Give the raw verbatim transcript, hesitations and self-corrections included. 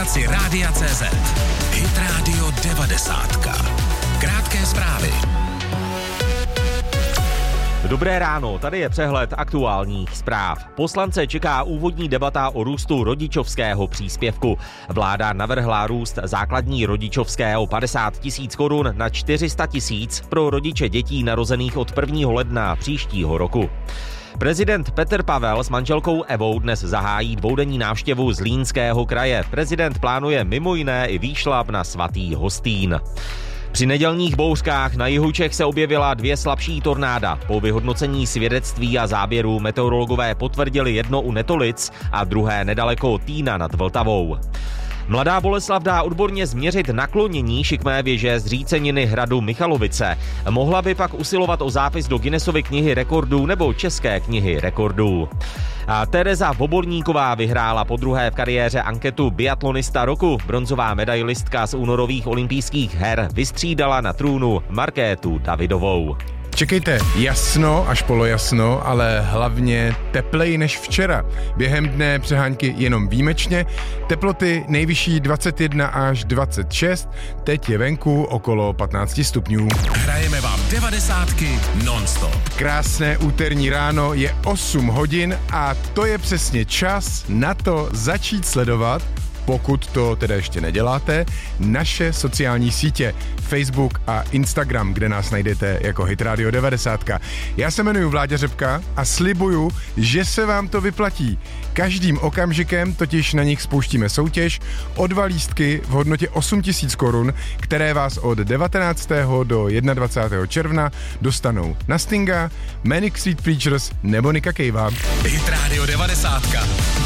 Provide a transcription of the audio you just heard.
aplikaci Rádia tečka cé zet. Hit Radio devadesát. Krátké zprávy. Dobré ráno, tady je přehled aktuálních zpráv. Poslance čeká úvodní debata o růstu rodičovského příspěvku. Vláda navrhla růst základní rodičovské o padesát tisíc korun na čtyři sta tisíc pro rodiče dětí narozených od prvního ledna příštího roku. Prezident Petr Pavel s manželkou Evou dnes zahájí dvoudenní návštěvu Zlínského kraje. Prezident plánuje mimo jiné i výšlap na svatý Hostín. Při nedělních bouřkách na jihu Čech se objevila dvě slabší tornáda. Po vyhodnocení svědectví a záběrů meteorologové potvrdili jedno u Netolic a druhé nedaleko Týna nad Vltavou. Mladá Boleslav dá odborně změřit naklonění šikmé věže zříceniny hradu Michalovice. Mohla by pak usilovat o zápis do Guinnessovy knihy rekordů nebo České knihy rekordů. A Tereza Voborníková vyhrála podruhé v kariéře anketu Biatlonista roku. Bronzová medailistka z únorových olympijských her vystřídala na trůnu Markétu Davidovou. Čekejte, jasno až polojasno, ale hlavně teplej než včera. Během dne přehánky jenom výjimečně, teploty nejvyšší dvacet jedna až dvacet šest, teď je venku okolo patnáct stupňů. Hrajeme vám devadesátky non-stop. Krásné úterní ráno, je osm hodin a to je přesně čas na to začít sledovat, pokud to teda ještě neděláte, naše sociální sítě Facebook a Instagram, kde nás najdete jako Hit Radio devadesát. Já se jmenuji Vláďa Řepka a slibuju, že se vám to vyplatí. Každým okamžikem totiž na nich spouštíme soutěž o dva lístky v hodnotě osm tisíc korun, které vás od devatenáctého do dvacátého prvního června dostanou na Stinga, Manic Street Preachers nebo Nicka Cavea. Hit Radio devadesát.